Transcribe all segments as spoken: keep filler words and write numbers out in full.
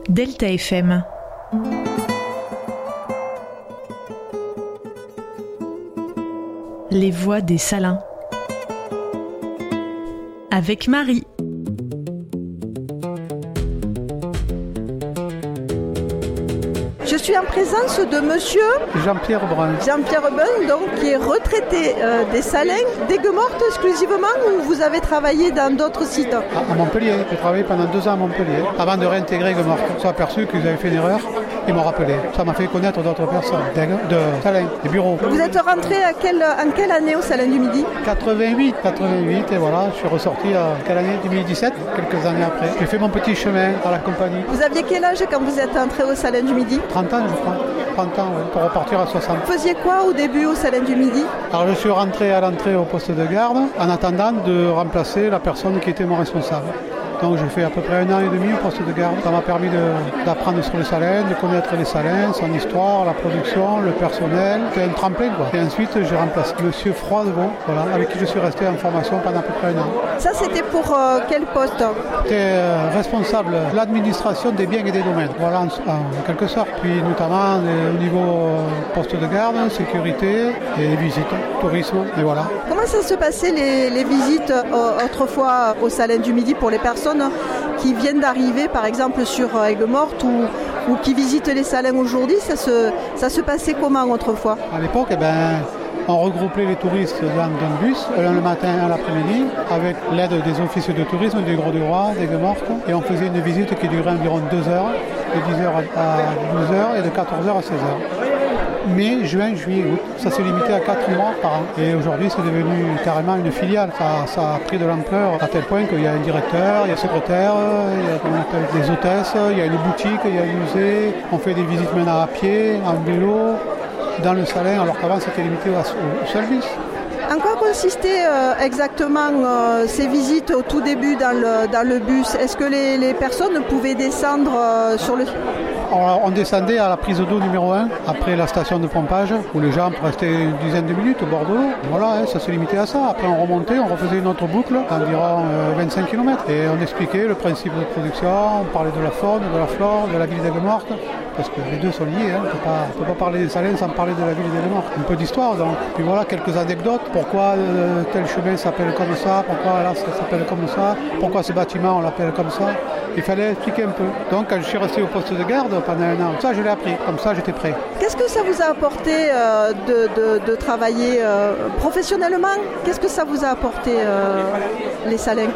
Delta F M. Les voix des Salins. Avec Marie. Je suis en présence de monsieur Jean-Pierre Brun. Jean-Pierre Brun, donc, qui est retraité euh, des Salins, d'Aigues-Mortes exclusivement, ou vous avez travaillé dans d'autres sites? À, à Montpellier. J'ai travaillé pendant deux ans à Montpellier, avant de réintégrer Aigues-Mortes. Ils se sont aperçus qu'ils avaient fait une erreur. Ils m'ont rappelé. Ça m'a fait connaître d'autres personnes, de Salins, des bureaux. Vous êtes rentré à quelle, en quelle année au Salin du Midi? quatre-vingt-huit, quatre-vingt-huit, et voilà, je suis ressorti à quelle année? deux mille dix-sept, quelques années après. J'ai fait mon petit chemin à la compagnie. Vous aviez quel âge quand vous êtes entré au Salin du Midi? trente ans, je crois. trente ans, ouais, pour repartir à soixante. Vous faisiez quoi au début au Salin du Midi? Alors je suis rentré à l'entrée au poste de garde, en attendant de remplacer la personne qui était mon responsable. Donc j'ai fait à peu près un an et demi au poste de garde. Ça m'a permis de, d'apprendre sur les Salins, de connaître les Salins, son histoire, la production, le personnel. C'était un tremplin quoi. Et ensuite j'ai remplacé monsieur Froidevaux, voilà, avec qui je suis resté en formation pendant à peu près un an. Ça c'était pour euh, quel poste? J'étais euh, responsable de l'administration des biens et des domaines, voilà en, en quelque sorte. Puis notamment euh, au niveau euh, poste de garde, sécurité et visites, tourisme, et voilà. Comment ça se passait les, les visites euh, autrefois au Salin du Midi pour les personnes qui viennent d'arriver par exemple sur Aigues-Mortes ou, ou qui visitent les Salins aujourd'hui? Ça se, ça se passait comment autrefois? À l'époque, eh ben, on regroupait les touristes dans un bus, le matin à l'après-midi, avec l'aide des officiers de tourisme du Gros-du-Roi, d'Aigues-Mortes, et on faisait une visite qui durait environ deux heures, de dix heures à douze heures et de quatorze heures à seize heures. Mai, juin, juillet, août. Ça s'est limité à quatre mois par an. Et aujourd'hui, c'est devenu carrément une filiale. Ça, ça a pris de l'ampleur à tel point qu'il y a un directeur, il y a un secrétaire, il y a comment on appelle, des hôtesses, il y a une boutique, il y a un musée. On fait des visites maintenant à pied, en vélo, dans le Salin, alors qu'avant, c'était limité au, au seul bus. En quoi consistaient euh, exactement euh, ces visites au tout début dans le, dans le bus? Est-ce que les, les personnes pouvaient descendre euh, sur le... Alors, on descendait à la prise d'eau numéro un, après la station de pompage, où les gens restaient une dizaine de minutes au bord de l'eau. Voilà, hein, ça se limitait à ça. Après, on remontait, on refaisait une autre boucle d'environ euh, vingt-cinq kilomètres. Et on expliquait le principe de production, on parlait de la faune, de la flore, de la ville d'Aigues-Mortes, parce que les deux sont liés. Hein. On ne peut pas parler des Salins sans parler de la ville d'Aigues-Mortes. Un peu d'histoire, donc. Puis voilà, quelques anecdotes. Pourquoi euh, tel chemin s'appelle comme ça, pourquoi là, ça s'appelle comme ça, pourquoi ce bâtiment, on l'appelle comme ça. Il fallait expliquer un peu. Donc, quand je suis resté au poste de garde pendant un an, ça, je l'ai appris. Comme ça, j'étais prêt. Qu'est-ce que ça vous a apporté euh, de, de, de travailler euh, professionnellement? Qu'est-ce que ça vous a apporté, euh, les Salins?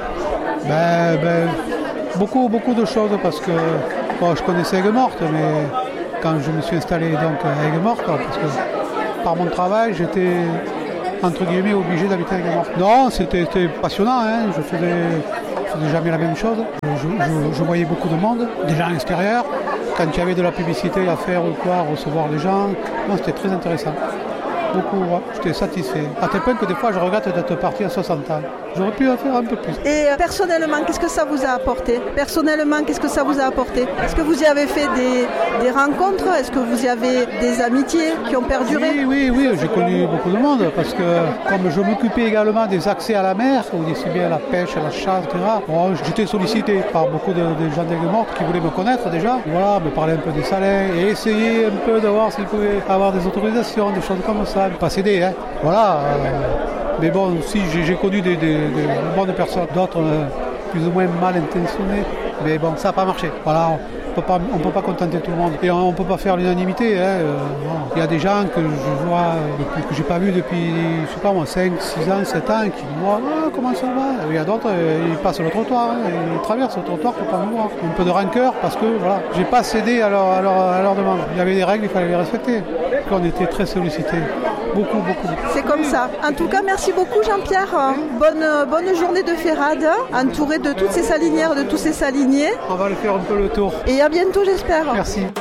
Ben, ben, beaucoup, beaucoup de choses, parce que bon, je connaissais Aigues-Mortes, mais quand je me suis installé donc, à Aigues-Mortes, parce que par mon travail, j'étais entre guillemets obligé d'habiter à Aigues-Mortes. Non, c'était, c'était passionnant, hein. Je faisais, je faisais jamais la même chose. Je, je, je voyais beaucoup de monde, des gens extérieurs. Quand il y avait de la publicité à faire ou quoi, recevoir les gens, non, c'était très intéressant. Beaucoup, ouais, j'étais satisfait. À tel point que des fois, je regrette d'être parti à soixante ans. J'aurais pu en faire un peu plus. Et euh, personnellement, qu'est-ce que ça vous a apporté? Personnellement, qu'est-ce que ça vous a apporté? Est-ce que vous y avez fait des, des rencontres? Est-ce que vous y avez des amitiés qui ont perduré? Oui, oui, oui, j'ai connu beaucoup de monde, parce que comme je m'occupais également des accès à la mer, aussi bien la pêche, la chasse, et cetera, bon, j'étais sollicité par beaucoup de, de gens d'Aigues-Mortes qui voulaient me connaître déjà. Voilà, me parler un peu des Salins et essayer un peu de voir s'ils pouvaient avoir des autorisations, des choses comme ça. Pas céder, hein. Voilà. Euh, mais bon, aussi, j'ai, j'ai connu des, des, des bonnes personnes, d'autres euh, plus ou moins mal intentionnées. Mais bon, ça n'a pas marché. Voilà, on ne peut pas contenter tout le monde. Et on ne peut pas faire l'unanimité. Hein. Euh, bon. Il y a des gens que je vois, depuis, que je n'ai pas vus depuis, je sais pas moi, cinq, six ans, sept ans, qui me voient, ah, comment ça va? Il y a d'autres, euh, ils passent le trottoir, hein, ils traversent le trottoir pour ne pas me voir. Un peu de rancœur, parce que voilà, je n'ai pas cédé à leur, à, leur, à leur demande. Il y avait des règles, il fallait les respecter. On était très sollicités. Beaucoup, beaucoup. C'est comme ça. En tout cas, merci beaucoup Jean-Pierre. Bonne, bonne journée de Ferrade, entouré de toutes ces salinières, de tous ces saliniers. On va le faire un peu le tour. Et à bientôt, j'espère. Merci.